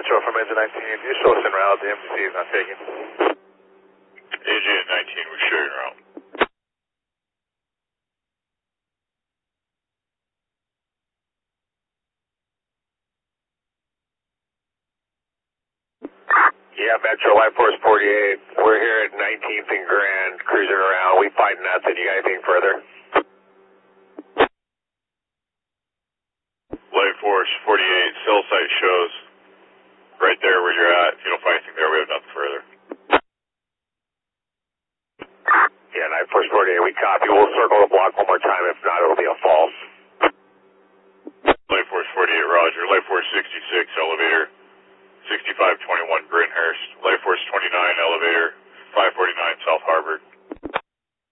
Metro from engine 19. You show us en route. The MCC is not taken. AJ 19, we show you en route. Yeah, Metro, Life Force 48. We're here at 19th and Grand, cruising around. We find nothing. You got anything further? Life Force 48, cell site shows right there where you're at. If you don't find anything there, we have nothing further. Yeah, Life Force 48, we copy. We'll circle the block.